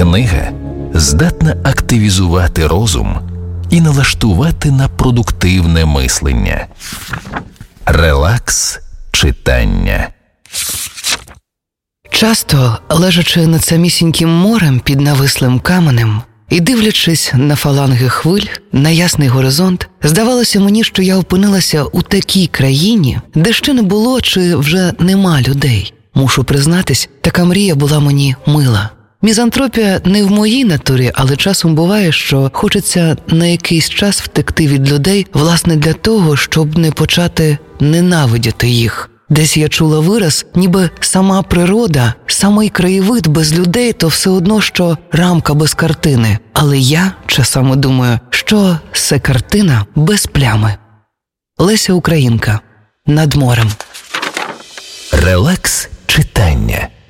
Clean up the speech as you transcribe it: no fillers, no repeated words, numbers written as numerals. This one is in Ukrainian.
Книга здатна активізувати розум і налаштувати на продуктивне мислення. Релакс читання. Часто, лежачи над самісіньким морем під навислим каменем і дивлячись на фаланги хвиль, на ясний горизонт, здавалося мені, що я опинилася у такій країні, де ще не було чи вже нема людей. Мушу признатись, така мрія була мені мила. Мізантропія не в моїй натурі, але часом буває, що хочеться на якийсь час втекти від людей, власне для того, щоб не почати ненавидіти їх. Десь я чула вираз, ніби сама природа, самий краєвид без людей – то все одно, що рамка без картини. Але я часами думаю, що це картина без плями. Леся Українка. Над морем. Релакс читання.